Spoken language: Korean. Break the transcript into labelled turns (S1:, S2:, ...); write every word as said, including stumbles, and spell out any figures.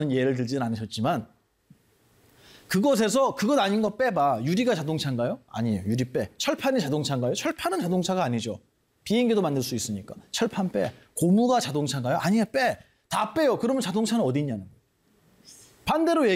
S1: 예를 들진 않으셨지만 그것에서 그것 아닌 거 빼봐. 유리가 자동차인가요? 아니에요. 유리 빼. 철판이 자동차인가요? 철판은 자동차가 아니죠. 비행기도 만들 수 있으니까. 철판 빼. 고무가 자동차인가요? 아니에요. 빼. 다 빼요. 그러면 자동차는 어디 있냐는 거예요. 반대로 얘기